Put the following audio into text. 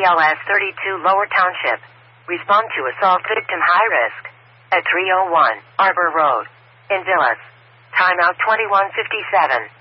BLS 32 Lower Township. Respond to assault victim high risk. At 301 Arbor Road. In Villas. Timeout 2157.